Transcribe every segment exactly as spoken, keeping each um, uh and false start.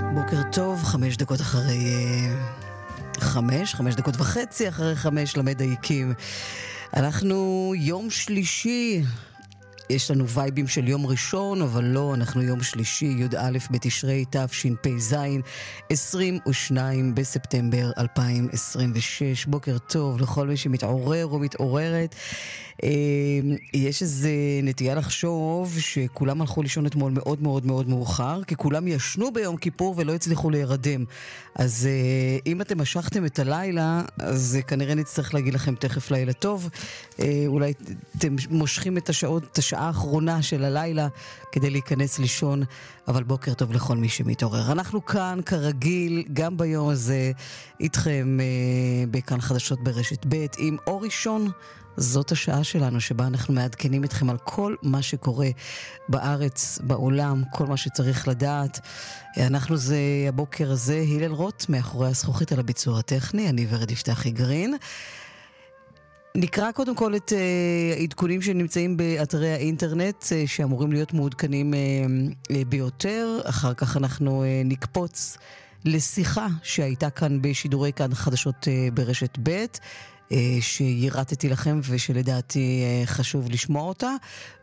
בוקר טוב, חמש דקות אחרי חמש, חמש דקות וחצי אחרי חמש למדייקים. אנחנו יום שלישי, יש לנו וייבים של יום ראשון, אבל לא, אנחנו יום שלישי, י"א בתשרי תשפ"ז, עשרים ושניים בספטמבר אלפיים עשרים ושש. בוקר טוב לכל מי שמתעורר ומתעוררת. יש איזה נטייה לחשוב שכולם הלכו לישון אתמול מאוד מאוד מאוד מאוחר, כי כולם ישנו ביום כיפור ולא הצליחו להירדם. אז אם אתם משכתם את הלילה, אז כנראה נצטרך להגיד לכם תכף לילה טוב. אולי אתם מושכים את השעות, את השעה האחרונה של הלילה כדי להיכנס לישון, אבל בוקר טוב לכל מי שמתעורר. אנחנו כאן כרגיל, גם ביום הזה, איתכם בכאן חדשות ברשת ב' עם אור ראשון. זאת השעה שלנו שבה אנחנו מעדכנים אתכם על כל מה שקורה בארץ, בעולם, כל מה שצריך לדעת. אנחנו זה הבוקר הזה, הילל רוט, מאחורי הזכוכית על הביצוע הטכני, אני ורד יפתחי גרין. נקרא קודם כל את העדכונים שנמצאים באתרי האינטרנט, שאמורים להיות מעודכנים ביותר. אחר כך אנחנו נקפוץ לשיחה שהייתה כאן בשידורי כאן חדשות ברשת ב', שירתתי לכם ושלדעתי חשוב לשמוע אותה,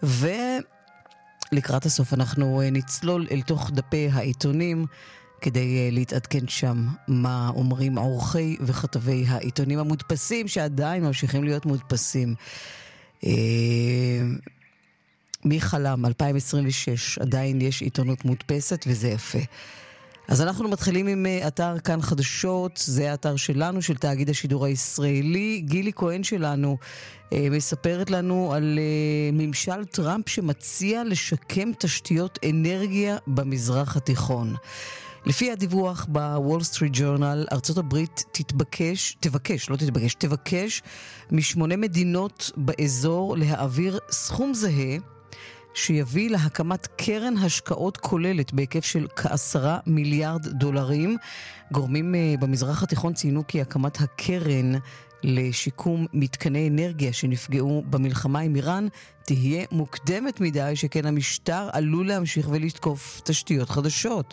ולקראת הסוף אנחנו נצלול אל תוך דפי העיתונים כדי להתעדכן שם מה אומרים עורכי וכתבי העיתונים המודפסים שעדיין ממשיכים להיות מודפסים. מי חלם, אלפיים עשרים ושש עדיין יש עיתונות מודפסת וזה יפה. אז אנחנו מתחילים עם אתר כאן חדשות, זה האתר שלנו, של תאגיד השידור הישראלי. גילי כהן שלנו אה, מספרת לנו על אה, ממשל טראמפ שמציע לשקם תשתיות אנרגיה במזרח התיכון. לפי הדיווח בוול סטריט ג'ורנל, ארצות הברית תתבקש, תבקש, לא תתבקש, תבקש משמונה מדינות באזור להעביר סכום זהה, שיביא להקמת קרן השקעות כוללת בהיקף של כעשרה מיליארד דולרים. גורמים במזרח התיכון ציינו כי הקמת הקרן לשיקום מתקני אנרגיה שנפגעו במלחמה עם איראן תהיה מוקדמת מדי, שכן המשטר עלול להמשיך ולתקוף תשתיות חדשות.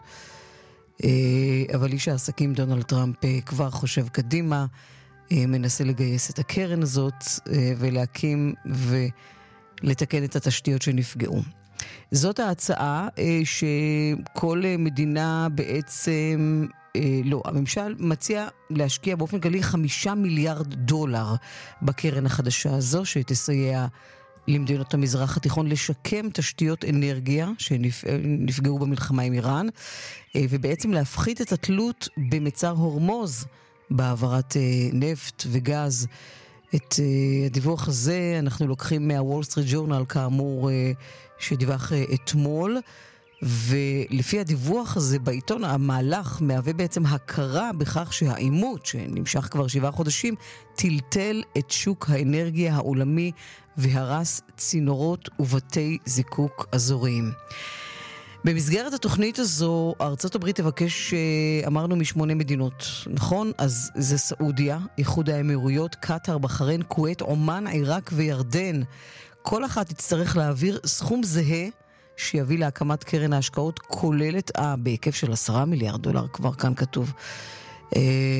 אבל איש העסקים דונלד טראמפ כבר חושב קדימה, מנסה לגייס את הקרן הזאת ולהקים ו... לתקן את התשתיות שנפגעו. זאת ההצעה שכל מדינה בעצם, לא, הממשל מציע להשקיע באופן כללי חמישה מיליארד דולר בקרן החדשה הזו, שתסייע למדינות המזרח התיכון לשקם תשתיות אנרגיה שנפגעו במלחמה עם איראן, ובעצם להפחית את התלות במצר הורמוז בהעברת נפט וגז. את uh, הדיווח הזה אנחנו לוקחים מהוול סטריט ג'ורנל, כאמור, uh, שדיווח uh, אתמול, ולפי הדיווח הזה בעיתון, המהלך מהווה בעצם הכרה בכך שהעימות שנמשך כבר שבעה חודשים טלטל את שוק האנרגיה העולמי והרס צינורות ובתי זיקוק אזוריים. במסגרת התוכנית הזו, ארצות הברית תבקש, אמרנו, משמונה מדינות, נכון? אז זה סעודיה, איחוד האמירויות, קטר, בחריין, כווית, עומאן, עיראק וירדן. כל אחת תצטרך להעביר סכום זהה שיביא להקמת קרן ההשקעות כוללת, אה, בהיקף של עשרה מיליארד דולר, כבר כאן כתוב. אה,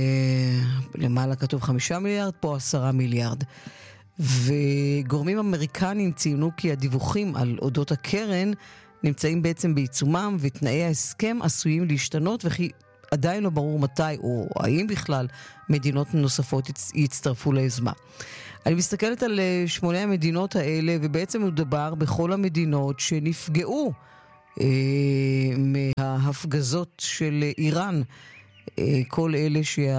למעלה כתוב חמישה מיליארד, פה עשרה מיליארד. וגורמים אמריקנים ציינו כי הדיווחים על אודות הקרן נמצאים בעצם בעיצומם, ותנאי ההסכם עשויים להשתנות, וכי עדיין לא ברור מתי או האם בכלל מדינות נוספות יצטרפו ליוזמה. אני מסתכלת על שמונה המדינות האלה, ובעצם מדובר בכל המדינות שנפגעו אה, מההפגזות של איראן. אה, כל אלה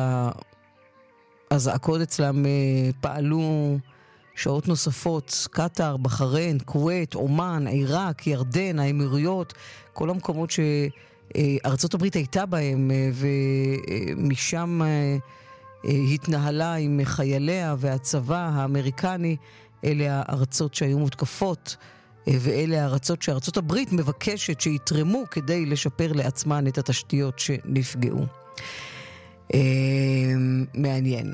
שהזעקות אצלם אה, פעלו שעות נוספות, קטר, בחריין, כווית, עומאן, עיראק, ירדן, האמירויות, כל המקומות שארצות הברית הייתה בהם, ומשם התנהלה עם חייליה והצבא האמריקני. אלה הארצות שהיו מותקפות, ואלה הארצות שארצות הברית מבקשת שיתרמו כדי לשפר לעצמן את התשתיות שנפגעו. מעניין.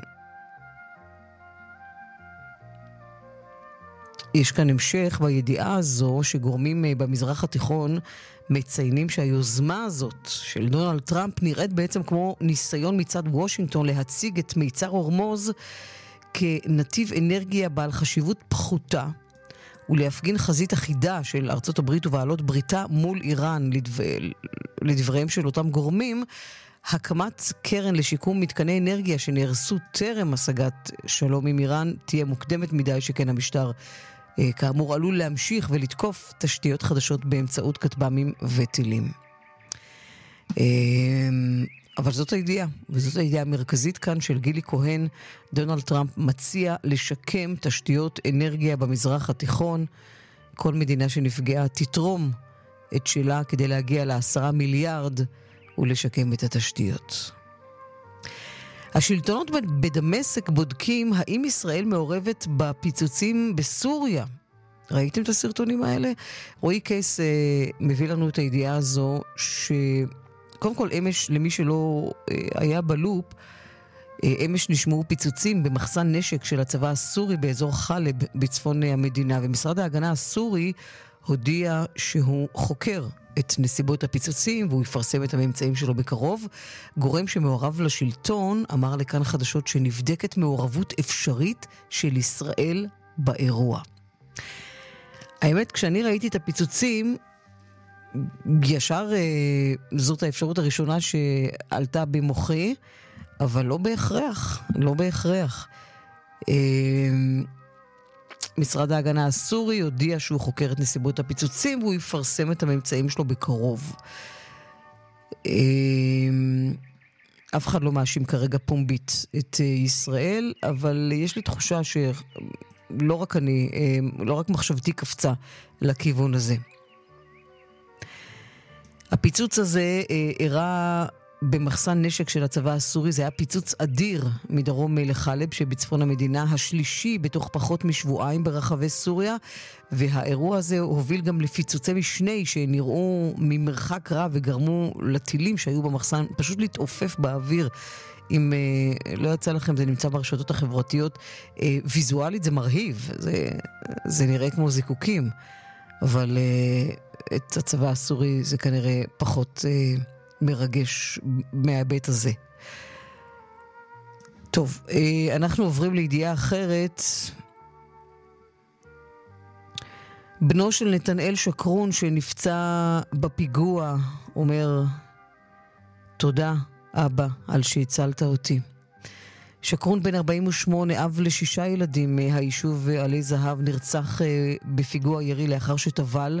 יש כאן המשך בידיעה הזו שגורמים במזרח התיכון מציינים שהיוזמה הזאת של דונלד טראמפ נראית בעצם כמו ניסיון מצד וושינגטון להציג את מיצר הורמוז כנתיב אנרגיה בעל חשיבות פחותה, ולהפגין חזית אחידה של ארצות הברית ובעלות בריתה מול איראן. לדבר... לדבריהם של אותם גורמים, הקמת קרן לשיקום מתקני אנרגיה שנהרסו טרם השגת שלום עם איראן תהיה מוקדמת מדי, שכן המשטר כאמור עלול להמשיך ולתקוף תשתיות חדשות באמצעות כטב"מים וטילים. אבל זאת הידיעה, וזאת הידיעה המרכזית כאן של גילי כהן. דונלד טראמפ מציע לשקם תשתיות אנרגיה במזרח התיכון. כל מדינה שנפגעה תתרום את שלה כדי להגיע לעשרה מיליארד ולשקם את התשתיות. השלטונות בדמשק בודקים האם ישראל מעורבת בפיצוצים בסוריה. ראיתם את הסרטונים האלה? רועי קייס אה, מביא לנו את הידיעה הזו, שקודם כל אמש, למי שלא אה, היה בלופ, אה, אמש נשמעו פיצוצים במחסן נשק של הצבא הסורי באזור חלב בצפון המדינה, ומשרד ההגנה הסורי הודיע שהוא חוקר את נסיבות הפיצוצים והוא יפרסם את הממצאים שלו בקרוב. גורם שמעורב לשלטון אמר לכאן חדשות שנבדקת מעורבות אפשרית של ישראל באירוע. האמת, כשאני ראיתי את הפיצוצים, ישר אה, זאת האפשרות הראשונה שעלתה במוחי, אבל לא בהכרח, לא בהכרח. אה, משרד ההגנה הסורי הודיע שהוא חוקר את נסיבות הפיצוצים והוא יפרסם את הממצאים שלו בקרוב. אף אחד לא מאשים כרגע פומבית את ישראל, אבל יש לי תחושה שלא רק אני, לא רק מחשבתי קפצה לכיוון הזה. הפיצוץ הזה אירע במחסן נשק של הצבא הסורי. זה היה פיצוץ אדיר מדרום לחלב שבצפון המדינה, השלישי בתוך פחות משבועיים ברחבי סוריה, והאירוע הזה הוביל גם לפיצוצי משני שנראו ממרחק רב וגרמו לטילים שהיו במחסן פשוט להתעופף באוויר. אם לא יצא לכם, זה נמצא ברשתות החברתיות. ויזואלית זה מרהיב, זה, זה נראה כמו זיקוקים, אבל את הצבא הסורי זה כנראה פחות מרגש מהבית הזה. טוב, אנחנו עוברים לידיעה אחרת. בנו של נתנאל שקרון שנפצע בפיגוע אומר, תודה אבא על שהצלת אותי. שקרון בן ארבעים ושמונה, אב לשישה ילדים מהיישוב עלי זהב, נרצח בפיגוע ירי לאחר שטבל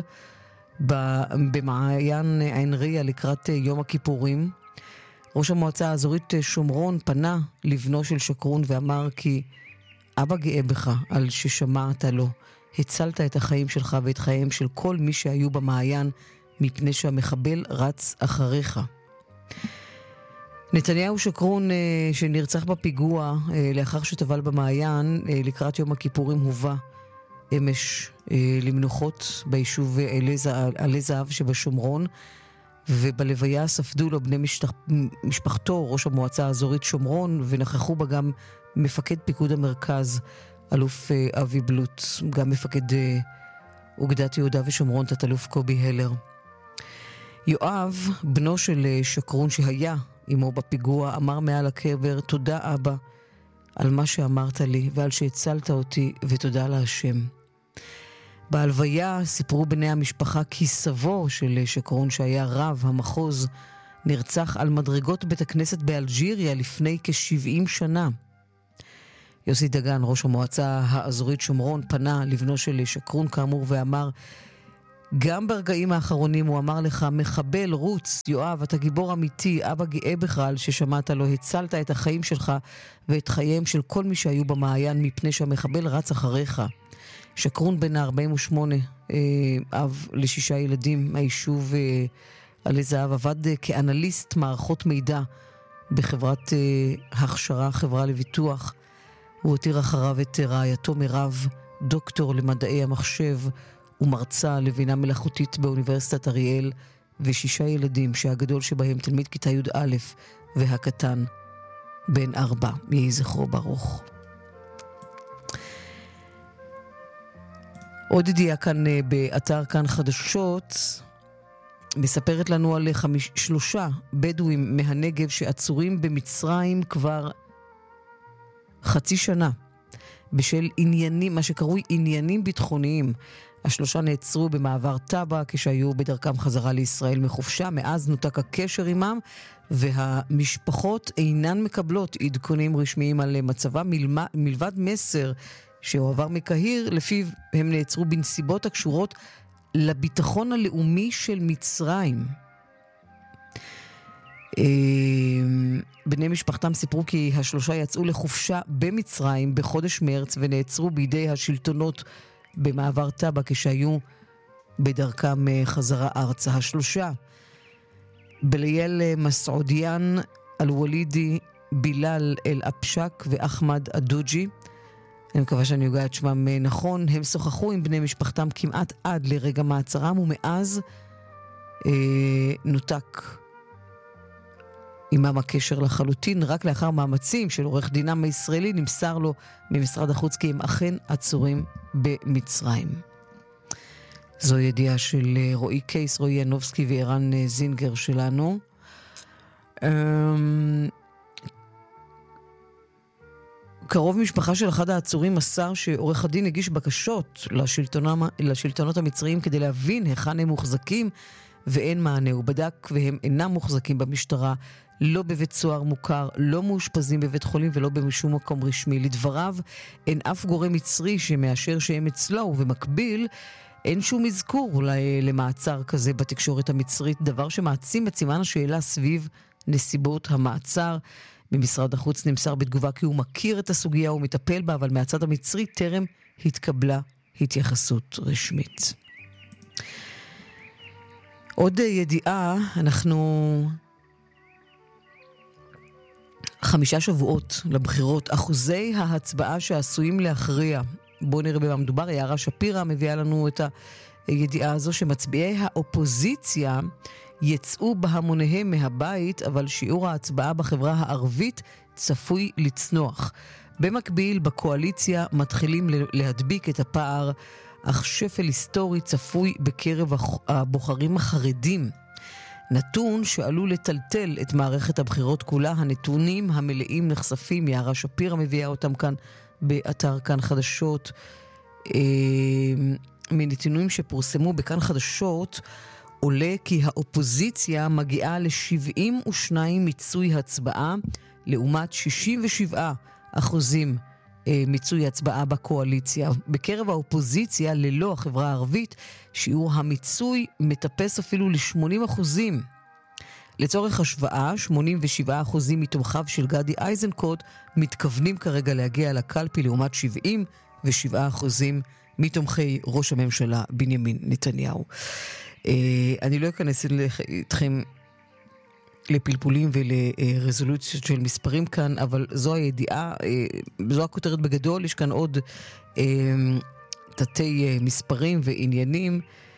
במעיין עין ריה לקראת יום הכיפורים. ראש המועצה האזורית שומרון פנה לבנו של שקרון ואמר כי אבא גאה בך על ששמעת לו, הצלת את החיים שלך ואת חייהם של כל מי שהיו במעיין מפני שהמחבל רץ אחריך. נתניהו שקרון שנרצח בפיגוע לאחר שטבל במעיין לקראת יום הכיפורים הובא אמש למנוחות ביישוב עלי זהב שבשומרון, ובלוויה ספדו לו בני משתח... משפחתו, ראש המועצה האזורית שומרון, ונכחו בה גם מפקד פיקוד המרכז, אלוף אבי בלוט, גם מפקד אוגדת יהודה ושומרון, תת-אלוף קובי הלר. יואב, בנו של שקרון שהיה עמו בפיגוע, אמר מעל הקבר, תודה אבא על מה שאמרת לי ועל שהצלת אותי, ותודה להשם. בהלוויה סיפרו בני המשפחה כי סבו של שקרון שהיה רב המחוז נרצח על מדרגות בית הכנסת באלג'יריה לפני כ-שבעים שנה. יוסי דגן, ראש המועצה האזורית שומרון, פנה לבנו של שקרון כאמור ואמר, גם ברגעים האחרונים הוא אמר לך, מחבל, רוץ, יואב, אתה גיבור אמיתי, אבא גאה בך על ששמעת לו, הצלת את החיים שלך ואת חייהם של כל מי שהיו במעיין מפני שהמחבל רץ אחריך. שקרון בן ארבעים ושמונה, אב לשישה ילדים מהיישוב עלי זהב, עבד כאנליסט מערכות מידע בחברת הכשרה, חברה לביטוח. הוא הותיר אחריו את רעייתו מירב, דוקטור למדעי המחשב ומרצה לבינה מלאכותית באוניברסיטת אריאל, ושישה ילדים שהגדול שבהם תלמיד כיתה י' א' והקטן בן ארבע. יהי זכרו ברוך. עוד ידיעה כאן באתר כאן חדשות, מספרת לנו על חמיש, שלושה בדואים מהנגב שעצורים במצרים כבר חצי שנה בשל עניינים, מה שקרוי עניינים ביטחוניים. השלושה נעצרו במעבר טאבה כשהיו בדרכם חזרה לישראל מחופשה. מאז נותק הקשר עמם, והמשפחות אינן מקבלות עדכונים רשמיים על מצבה, מלמה, מלבד מסר שהועבר מקהיר, לפיו הם נעצרו בנסיבות הקשורות לביטחון הלאומי של מצרים. בני משפחתם סיפרו כי השלושה יצאו לחופשה במצרים בחודש מרץ ונעצרו בידי השלטונות במעבר טאבה כשהיו בדרכם חזרה ארצה. השלושה, בליאל מסעודיאן, אל-ולידי, בילal אל-אפשק ואחמד אדוג'י, אני מקווה שאני אוגע את שמם נכון, הם שוחחו עם בני משפחתם כמעט עד לרגע מעצרם, ומאז אה, נותק עמם הקשר לחלוטין. רק לאחר מאמצים של עורך דינם הישראלי נמסר לו ממשרד החוץ כי הם אכן עצורים במצרים. זו ידיעה של רועי קייס, רועי ינובסקי וערן זינגר שלנו. קרוב משפחה של אחד העצורים מסר שעורך הדין הגיש בקשות לשלטונות המצריים כדי להבין היכן הם מוחזקים, ואין מענה. הוא בדק והם אינם מוחזקים במשטרה, לא בבית סוהר מוכר, לא מאושפזים בבית חולים ולא בשום מקום רשמי. לדבריו, אין אף גורם מצרי שמאשר שהם אצלו, ובמקביל אין שום אזכור למעצר כזה בתקשורת המצרית, דבר שמעצים את סימן השאלה סביב נסיבות המעצר. במשרד החוץ נמסר בתגובה כי הוא מכיר את הסוגיה ומטפל בה, אבל מהצד המצרי טרם התקבלה התייחסות רשמית. עוד ידיעה, אנחנו חמישה שבועות לבחירות, אחוזי ההצבעה שעשויים להכריע. בואו נראה במה מדובר. יערה שפירא מביאה לנו את הידיעה הזו שמצביעי האופוזיציה יצאו בהמוניהם מהבית, אבל שיעור ההצבעה בחברה הערבית צפוי לצנוח. במקביל, בקואליציה מתחילים להדביק את הפער, אך שפל היסטורי צפוי בקרב הבוחרים החרדים. נתון שעלול לטלטל את מערכת הבחירות כולה. הנתונים המלאים נחשפים, יערה שפירא מביאה אותם כאן באתר כאן חדשות. מנתונים שפורסמו בכאן חדשות עולה כי האופוזיציה מגיעה ל-שבעים ושניים מיצוי הצבעה, לעומת שישים ושבעה אחוזים מיצוי הצבעה בקואליציה. בקרב האופוזיציה ללא החברה הערבית, שיעור המיצוי מטפס אפילו ל-שמונים אחוזים. לצורך השוואה, שמונים ושבעה אחוזים מתומכיו של גדי איזנקוט מתכוונים כרגע להגיע לקלפי, לעומת שבעים ושבעה אחוזים מתומכי ראש הממשלה בנימין נתניהו. אני לא אכנס איתכם לפלפולים ולרזולוציות של מספרים כאן, אבל זו הידיעה, זו הכותרת בגדול. יש כאן עוד תתי מספרים ועניינים.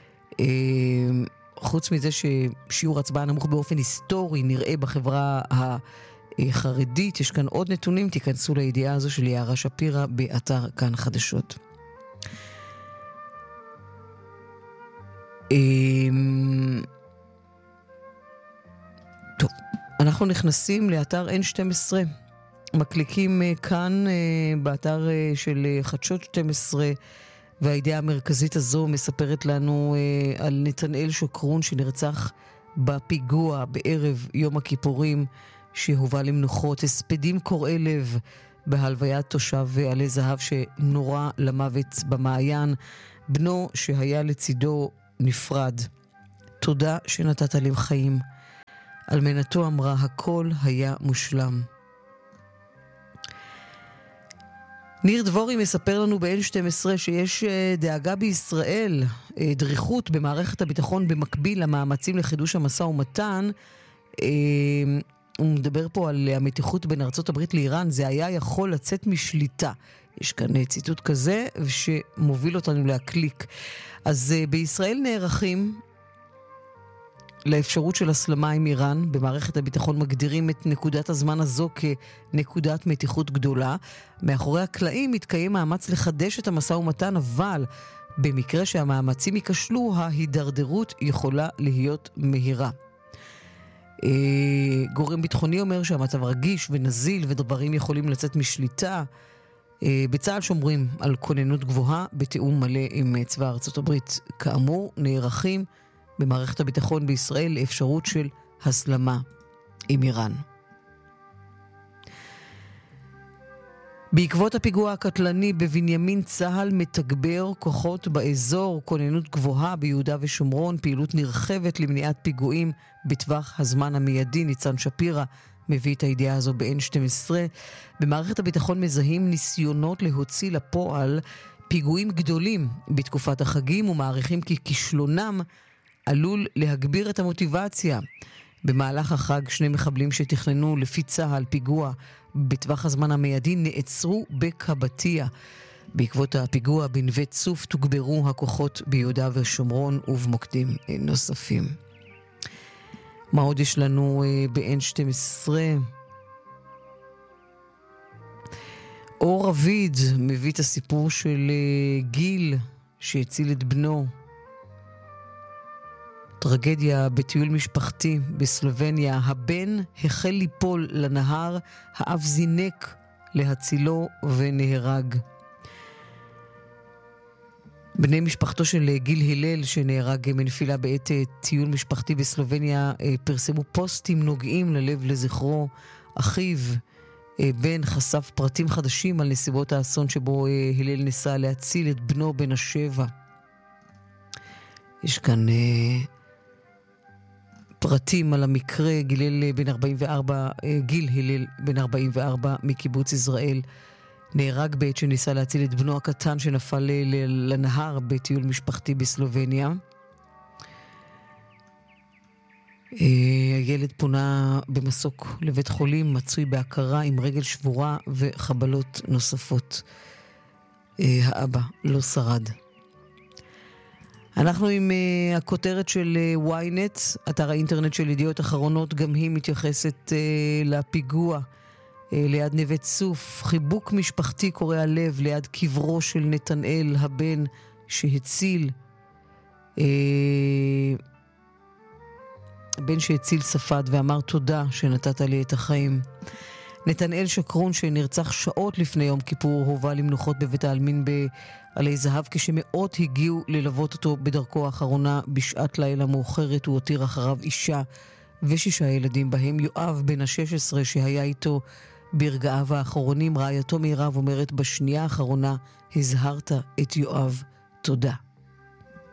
חוץ מזה ששיעור הצבעה נמוך באופן היסטורי נראה בחברה החרדית, יש כאן עוד נתונים. תיכנסו לידיעה הזו של יערה שפירא באתר כאן חדשות. טוב, אנחנו נכנסים לאתר אן שתים עשרה, מקליקים כאן באתר של חדשות שתים עשרה, והידיעה המרכזית הזו מספרת לנו על נתנאל שוקרון שנרצח בפיגוע בערב יום הכיפורים שהובא למנוחות. הספדים קורעי לב בהלוויית תושב עלי זהב שנורה למוות במעיין. בנו שהיה לצידו נפרד. תודה שנתת לי חיים. אלמנתו אמרה, הכל היה מושלם. ניר דבורי מספר לנו ב-אן שתים עשרה שיש דאגה בישראל, דריכות במערכת הביטחון במקביל למאמצים לחידוש המשא ומתן. הוא מדבר פה על המתיחות בין ארצות הברית לאיראן, זה היה יכול לצאת משליטה. יש כאן ציטוט כזה שמוביל אותנו להקליק. אז בישראל נערכים לאפשרות של הסלמה עם איראן. במערכת הביטחון מגדירים את נקודת הזמן הזו כנקודת מתיחות גדולה. מאחורי הקלעים מתקיים מאמץ לחדש את המשא ומתן, אבל במקרה שהמאמצים ייכשלו, ההידרדרות יכולה להיות מהירה. גורם ביטחוני אומר שהמצב רגיש ונזיל ודברים יכולים לצאת משליטה. בצה"ל שומרים על כוננות גבוהה בתיאום מלא עם צבא ארצות הברית. כאמור, נערכים במערכת הביטחון בישראל לאפשרות של הסלמה עם איראן. בעקבות הפיגוע הקטלני בבנימין, צה"ל מתגבר כוחות באזור, כוננות גבוהה ביהודה ושומרון, פעילות נרחבת למניעת פיגועים בטווח הזמן המיידי. ניצן שפירא מביא את הידיעה הזו ב-אן שתים עשרה. במערכת הביטחון מזהים ניסיונות להוציא לפועל פיגועים גדולים בתקופת החגים, ומעריכים כי כישלונם עלול להגביר את המוטיבציה. במהלך החג שני מחבלים שתכננו לפי צה"ל פיגוע בטווח הזמן המיידי נעצרו בקבטיה. בעקבות הפיגוע בנווה צוף תוגברו הכוחות ביהודה ושומרון ובמוקדים נוספים. מה עוד יש לנו ב-אן שתים עשרה? אור רביד מביא את הסיפור של גיל שהציל את בנו. טרגדיה בטיול משפחתי בסלובניה. הבן החל ליפול לנהר, האב זינק להצילו ונהרג. בני משפחתו של גיל הלל שנהרג מנפילה בעת טיול משפחתי בסלובניה פרסמו פוסטים נוגעים ללב לזכרו. אחיו בן חשף פרטים חדשים על נסיבות האסון שבו הלל ניסה להציל את בנו בן השבע. יש כאן פרטים על המקרה. גיל בן ארבעים וארבע, גיל הלל בן ארבעים וארבע מקיבוץ יזרעאל נהרג בעת שניסה להציל את בנו הקטן שנפל לנהר בטיול משפחתי בסלובניה. הילד פונה במסוק לבית חולים, מצוי בהכרה עם רגל שבורה וחבלות נוספות. האבא לא שרד. אנחנו עם uh, הכותרת של uh, וויינט, אתר האינטרנט של ידיעות אחרונות, גם היא מתייחסת uh, לפיגוע uh, ליד נווה צוף. חיבוק משפחתי קורע לב ליד קברו של נתנאל, הבן שהציל, uh, בן שהציל ספד ואמר תודה שנתת לי את החיים. נתנאל שקרון שנרצח שעות לפני יום כיפור הובא למנוחות בבית העלמין בעלי זהב, כשמאות הגיעו ללוות אותו בדרכו האחרונה בשעת לילה מאוחרת. הוא הותיר אחריו אישה ושישה ילדים, בהם יואב בן ה-שש עשרה שהיה איתו ברגעיו האחרונים. רעייתו מירב אומרת, בשנייה האחרונה הזהרת את יואב, תודה.